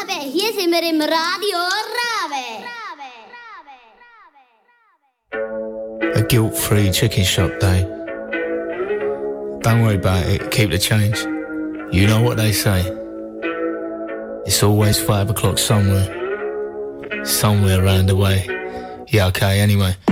Hier sind wir im Radio Rave. A guilt-free chicken shop day. Don't worry about it, keep the change. You know what they say. It's always 5 o'clock somewhere. Somewhere around the way. Yeah, okay, anyway.